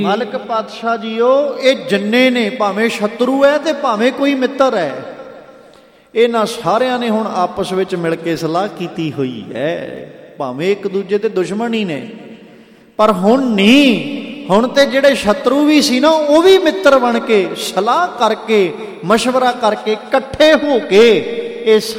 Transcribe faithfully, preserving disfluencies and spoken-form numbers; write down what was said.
ਮਾਲਕ ਪਾਤਸ਼ਾਹ ਜੀਓ, ਇਹ ਜਿੰਨੇ ਨੇ, ਭਾਵੇਂ ਸ਼ਤਰੂ ਹੈ ਤੇ ਭਾਵੇਂ ਕੋਈ ਮਿੱਤਰ ਹੈ, ਇਹਨਾਂ ਸਾਰਿਆਂ ਨੇ ਹੁਣ ਆਪਸ ਵਿੱਚ ਮਿਲ ਕੇ ਸਲਾਹ ਕੀਤੀ ਹੋਈ ਹੈ। ਭਾਵੇਂ ਇੱਕ ਦੂਜੇ ਦੇ ਦੁਸ਼ਮਣ ਹੀ ਨੇ, ਪਰ ਹੁਣ ਨਹੀਂ। ਹੁਣ ਤੇ ਜਿਹੜੇ ਸ਼ਤਰੂ ਵੀ ਸੀ ਨਾ, ਉਹ ਵੀ ਮਿੱਤਰ ਬਣ ਕੇ ਸਲਾਹ ਕਰਕੇ, ਮਸ਼ਵਰਾ ਕਰਕੇ, ਇਕੱਠੇ ਹੋ ਕੇ ਇਹ